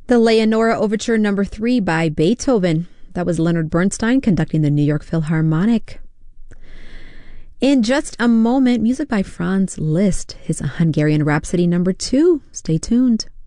The Leonora Overture No. 3 by Beethoven. That was Leonard Bernstein conducting the New York Philharmonic. In just a moment, music by Franz Liszt, his Hungarian Rhapsody No. 2. Stay tuned.